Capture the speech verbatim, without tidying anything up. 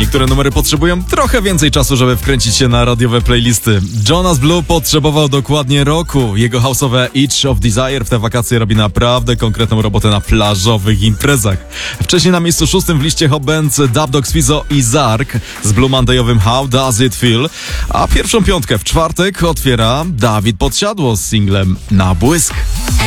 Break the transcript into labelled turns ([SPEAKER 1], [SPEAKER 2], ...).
[SPEAKER 1] niektóre numery potrzebują trochę więcej czasu, żeby wkręcić się na radiowe playlisty. Jonas Blue potrzebował dokładnie roku. Jego house'owe Itch of Desire w te wakacje robi naprawdę konkretną robotę na plażowych imprezach. Wcześniej na miejscu szóstym w liście Hot Bands Dub Dogs, Fizo i Zark z Blue Monday'owym How Does It Feel, a pierwszą piątkę w czwartek otwiera Dawid Podsiadło z singlem Na Błysk.